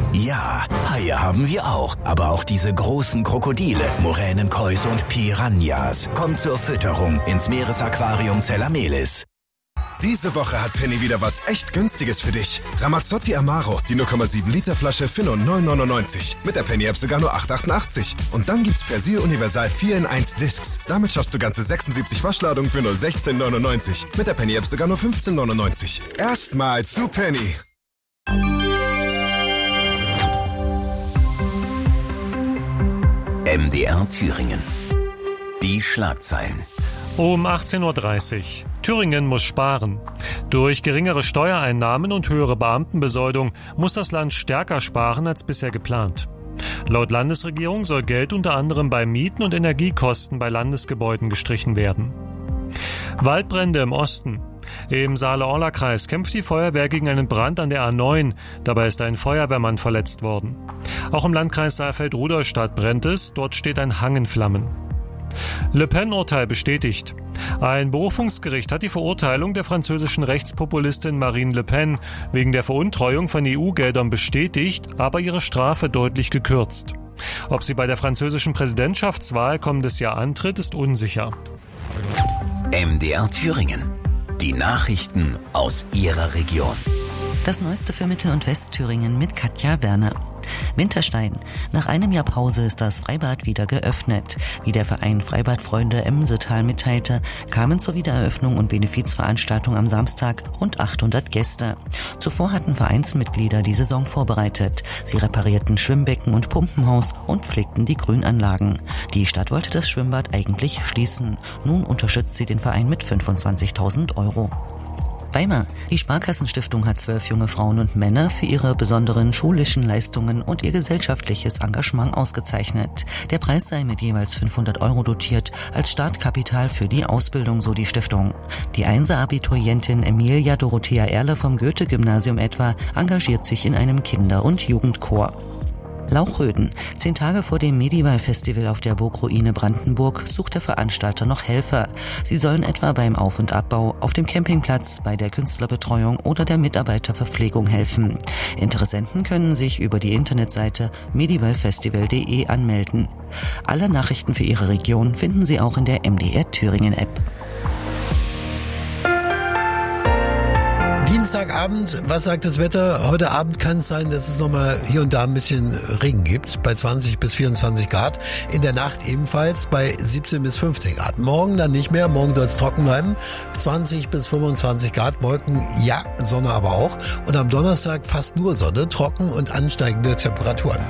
Ja, Haie haben wir auch, aber auch diese großen Krokodile, Moränenkois und Piranhas. Kommt zur Fütterung ins Meeresaquarium Zellamelis. Diese Woche hat Penny wieder was echt Günstiges für dich. Ramazzotti Amaro, die 0,7 Liter Flasche für nur 9,99. Mit der Penny-App sogar nur 8,88. Und dann gibt's Persil Universal 4 in 1 Discs. Damit schaffst du ganze 76 Waschladungen für nur 16,99. Mit der Penny-App sogar nur 15,99. Erstmal zu Penny. MDR Thüringen. Die Schlagzeilen. Um 18.30 Uhr. Thüringen muss sparen. Durch geringere Steuereinnahmen und höhere Beamtenbesoldung muss das Land stärker sparen als bisher geplant. Laut Landesregierung soll Geld unter anderem bei Mieten und Energiekosten bei Landesgebäuden gestrichen werden. Waldbrände im Osten. Im Saale-Orla-Kreis kämpft die Feuerwehr gegen einen Brand an der A9. Dabei ist ein Feuerwehrmann verletzt worden. Auch im Landkreis Saalfeld-Rudolstadt brennt es. Dort steht ein Hang in Flammen. Le Pen-Urteil bestätigt. Ein Berufungsgericht hat die Verurteilung der französischen Rechtspopulistin Marine Le Pen wegen der Veruntreuung von EU-Geldern bestätigt, aber ihre Strafe deutlich gekürzt. Ob sie bei der französischen Präsidentschaftswahl kommendes Jahr antritt, ist unsicher. MDR Thüringen. Die Nachrichten aus Ihrer Region. Das Neueste für Mittel- und Westthüringen mit Katja Werner. Winterstein. Nach einem Jahr Pause ist das Freibad wieder geöffnet. Wie der Verein Freibadfreunde Emmensetal mitteilte, kamen zur Wiedereröffnung und Benefizveranstaltung am Samstag rund 800 Gäste. Zuvor hatten Vereinsmitglieder die Saison vorbereitet. Sie reparierten Schwimmbecken und Pumpenhaus und pflegten die Grünanlagen. Die Stadt wollte das Schwimmbad eigentlich schließen. Nun unterstützt sie den Verein mit 25.000 €. Weimar. Die Sparkassenstiftung hat 12 junge Frauen und Männer für ihre besonderen schulischen Leistungen und ihr gesellschaftliches Engagement ausgezeichnet. Der Preis sei mit jeweils 500 € dotiert als Startkapital für die Ausbildung, so die Stiftung. Die Einser-Abiturientin Emilia Dorothea Erle vom Goethe-Gymnasium etwa engagiert sich in einem Kinder- und Jugendchor. Lauchröden. 10 Tage vor dem Medival-Festival auf der Burgruine Brandenburg sucht der Veranstalter noch Helfer. Sie sollen etwa beim Auf- und Abbau, auf dem Campingplatz, bei der Künstlerbetreuung oder der Mitarbeiterverpflegung helfen. Interessenten können sich über die Internetseite medivalfestival.de anmelden. Alle Nachrichten für Ihre Region finden Sie auch in der MDR Thüringen App. Dienstagabend, was sagt das Wetter? Heute Abend kann es sein, dass es nochmal hier und da ein bisschen Regen gibt, bei 20 bis 24 Grad. In der Nacht ebenfalls bei 17 bis 15 Grad. Morgen dann nicht mehr, morgen soll es trocken bleiben. 20 bis 25 Grad, Wolken, ja, Sonne aber auch. Und am Donnerstag fast nur Sonne, trocken und ansteigende Temperaturen.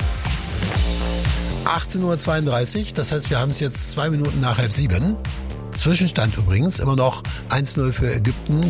18.32 Uhr, das heißt, wir haben es jetzt 2 Minuten nach 6:30. Zwischenstand übrigens immer noch 1:0 für Ägypten.